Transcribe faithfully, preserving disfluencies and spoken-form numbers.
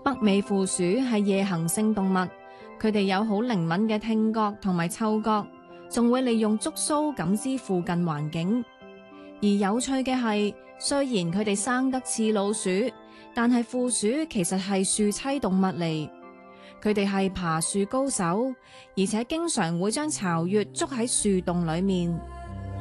北美負鼠係夜行性動物，佢哋有好靈敏嘅聽覺同埋嗅覺，仲會利用觸鬚感知附近環境。而有趣嘅係，雖然佢哋生得似老鼠，但係負鼠其實係樹棲動物嚟。佢哋係爬樹高手，而且經常會將巢穴築喺樹洞裏面。